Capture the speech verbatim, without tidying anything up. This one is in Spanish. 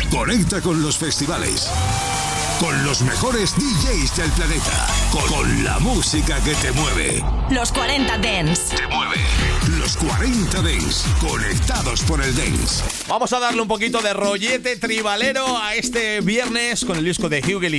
Conecta con los festivales, con los mejores D Js del planeta, con, con la música que te mueve. Los cuarenta Dance. Te mueve. Los cuarenta Dance, conectados por el Dance. Vamos a darle un poquito de rollete tribalero a este viernes con el disco de Hugely.